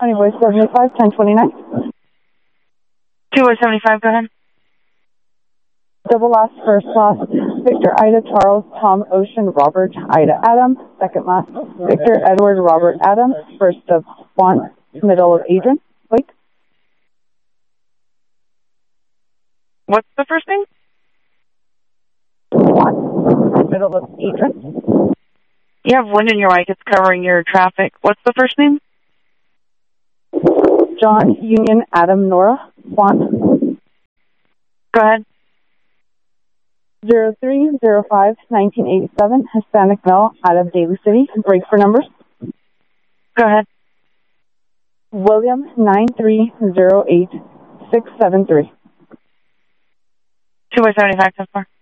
Honeyboy 75, 1029. 275, go ahead. Double last, first last, Victor, Ida, Charles, Tom, Ocean, Robert, Ida, Adam. Second last, Victor, Edward, Robert, Adam. First of Font, middle of Adrian. Wait. What's the first name? Font, middle of Adrian. You have wind in your mic. It's covering your traffic. What's the first name? John, Union, Adam, Nora, Font. Go ahead. 0305 1987, Hispanic male, out of Daly City. Break for numbers. Go ahead. William 9308673. 275, 10-4.